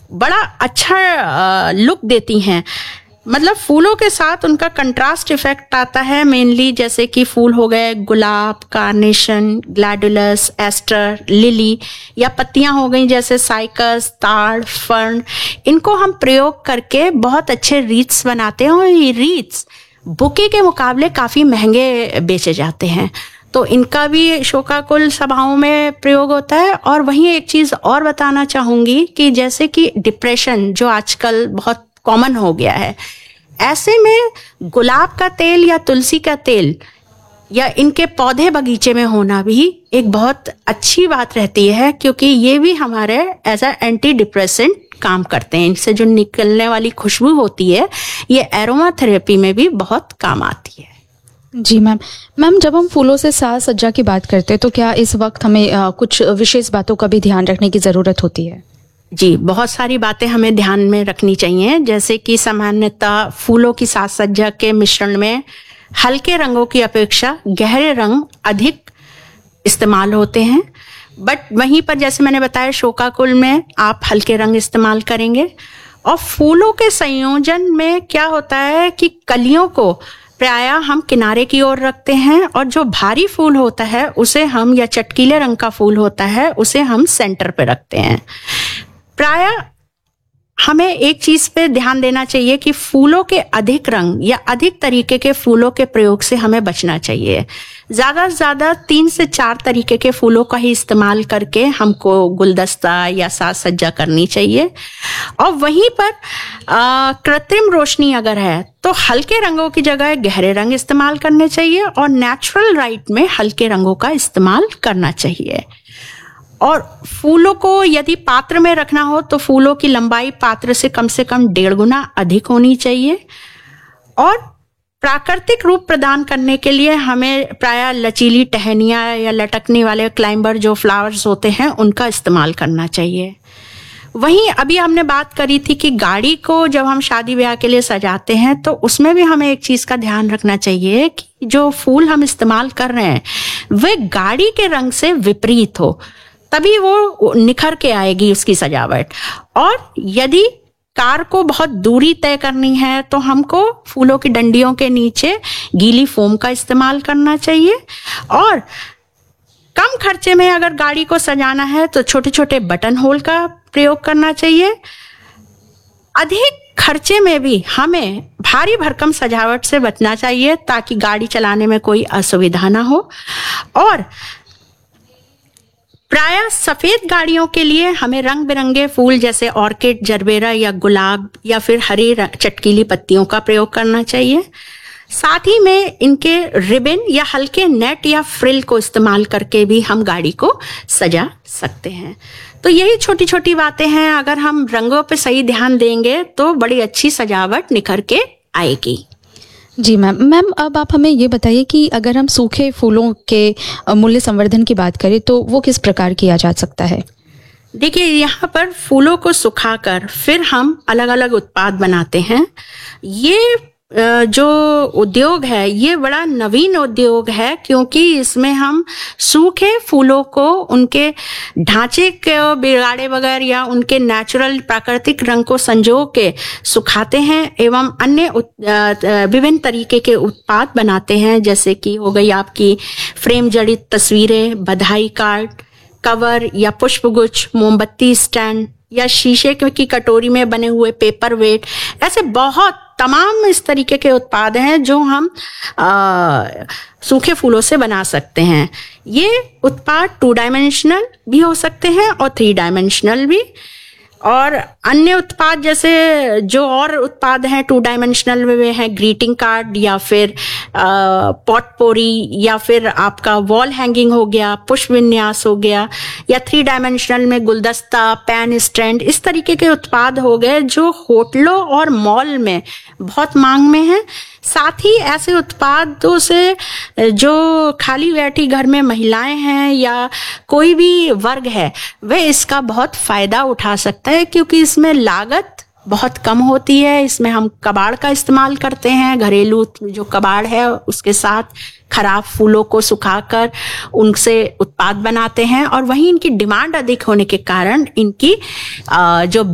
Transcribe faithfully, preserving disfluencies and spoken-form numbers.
बड़ा अच्छा लुक देती हैं। मतलब फूलों के साथ उनका कंट्रास्ट इफेक्ट आता है मेनली, जैसे कि फूल हो गए गुलाब, कार्नेशन, ग्लैडुलस, एस्टर, लिली, या पत्तियां हो गई जैसे साइकस, ताड़, फर्न। इनको हम प्रयोग करके बहुत अच्छे रीट्स बनाते हैं और ये रीट्स बुके के मुकाबले काफ़ी महंगे बेचे जाते हैं। तो इनका भी शोकाकुल सभाओं में प्रयोग होता है। और वहीं एक चीज़ और बताना चाहूँगी कि जैसे कि डिप्रेशन जो आजकल बहुत कॉमन हो गया है, ऐसे में गुलाब का तेल या तुलसी का तेल या इनके पौधे बगीचे में होना भी एक बहुत अच्छी बात रहती है, क्योंकि ये भी हमारे एज अ एंटी डिप्रेसेंट काम करते हैं। इनसे जो निकलने वाली खुशबू होती है ये एरोमा थेरेपी में भी बहुत काम आती है। जी मैम। मैम जब हम फूलों से साज सज्जा की बात करते हैं तो क्या इस वक्त हमें आ, कुछ विशेष बातों का भी ध्यान रखने की ज़रूरत होती है? जी, बहुत सारी बातें हमें ध्यान में रखनी चाहिए। जैसे कि सामान्यतः फूलों की साज सज्जा के मिश्रण में हल्के रंगों की अपेक्षा गहरे रंग अधिक इस्तेमाल होते हैं। बट वहीं पर जैसे मैंने बताया शोकाकुल में आप हल्के रंग इस्तेमाल करेंगे। और फूलों के संयोजन में क्या होता है कि कलियों को प्रायः हम किनारे की ओर रखते हैं और जो भारी फूल होता है उसे हम, या चटकीले रंग का फूल होता है उसे हम सेंटर पे रखते हैं। प्रायः हमें एक चीज पे ध्यान देना चाहिए कि फूलों के अधिक रंग या अधिक तरीके के फूलों के प्रयोग से हमें बचना चाहिए। ज्यादा से ज्यादा तीन से चार तरीके के फूलों का ही इस्तेमाल करके हमको गुलदस्ता या साज सज्जा करनी चाहिए। और वहीं पर आ, कृत्रिम रोशनी अगर है तो हल्के रंगों की जगह गहरे रंग इस्तेमाल करने चाहिए और नेचुरल लाइट में हल्के रंगों का इस्तेमाल करना चाहिए। और फूलों को यदि पात्र में रखना हो तो फूलों की लंबाई पात्र से कम से कम डेढ़ गुना अधिक होनी चाहिए। और प्राकृतिक रूप प्रदान करने के लिए हमें प्रायः लचीली टहनियाँ या लटकने वाले क्लाइंबर जो फ्लावर्स होते हैं उनका इस्तेमाल करना चाहिए। वहीं अभी हमने बात करी थी कि गाड़ी को जब हम शादी ब्याह के लिए सजाते हैं तो उसमें भी हमें एक चीज़ का ध्यान रखना चाहिए कि जो फूल हम इस्तेमाल कर रहे हैं वे गाड़ी के रंग से विपरीत हो, तभी वो निखर के आएगी उसकी सजावट। और यदि कार को बहुत दूरी तय करनी है तो हमको फूलों की डंडियों के नीचे गीली फोम का इस्तेमाल करना चाहिए। और कम खर्चे में अगर गाड़ी को सजाना है तो छोटे छोटे बटन होल का प्रयोग करना चाहिए। अधिक खर्चे में भी हमें भारी भरकम सजावट से बचना चाहिए ताकि गाड़ी चलाने में कोई असुविधा ना हो। और प्रायः सफेद गाड़ियों के लिए हमें रंग बिरंगे फूल जैसे ऑर्किड, जरबेरा या गुलाब या फिर हरी चटकीली पत्तियों का प्रयोग करना चाहिए। साथ ही में इनके रिबन या हल्के नेट या फ्रिल को इस्तेमाल करके भी हम गाड़ी को सजा सकते हैं। तो यही छोटी छोटी बातें हैं, अगर हम रंगों पे सही ध्यान देंगे तो बड़ी अच्छी सजावट निखर के आएगी। जी मैम। मैम अब आप हमें ये बताइए कि अगर हम सूखे फूलों के मूल्य संवर्धन की बात करें तो वो किस प्रकार किया जा सकता है? देखिए, यहाँ पर फूलों को सुखाकर फिर हम अलग अलग उत्पाद बनाते हैं। ये जो उद्योग है ये बड़ा नवीन उद्योग है, क्योंकि इसमें हम सूखे फूलों को उनके ढांचे के बिगाड़े बगैर या उनके नेचुरल प्राकृतिक रंग को संजो के सुखाते हैं एवं अन्य विभिन्न तरीके के उत्पाद बनाते हैं। जैसे कि हो गई आपकी फ्रेम जड़ित तस्वीरें, बधाई कार्ड, कवर या पुष्पगुच्छ, मोमबत्ती स्टैंड या शीशे की कटोरी में बने हुए पेपर वेट, ऐसे बहुत तमाम इस तरीके के उत्पाद हैं जो हम आ, सूखे फूलों से बना सकते हैं। ये उत्पाद टू डायमेंशनल भी हो सकते हैं और थ्री डायमेंशनल भी। और अन्य उत्पाद जैसे जो और उत्पाद हैं टू डायमेंशनल में वे हैं ग्रीटिंग कार्ड या फिर पॉटपोरी या फिर आपका वॉल हैंगिंग हो गया, पुष्प विन्यास हो गया, या थ्री डायमेंशनल में गुलदस्ता, पेन स्टैंड, इस तरीके के उत्पाद हो गए जो होटलों और मॉल में बहुत मांग में हैं। साथ ही ऐसे उत्पादों से जो खाली बैठी घर में महिलाएं हैं या कोई भी वर्ग है वह इसका बहुत फायदा उठा सकता है, क्योंकि इसमें लागत बहुत कम होती है। इसमें हम कबाड़ का इस्तेमाल करते हैं, घरेलू जो कबाड़ है उसके साथ खराब फूलों को सुखाकर उनसे उत्पाद बनाते हैं। और वहीं इनकी डिमांड अधिक होने के कारण इनकी जो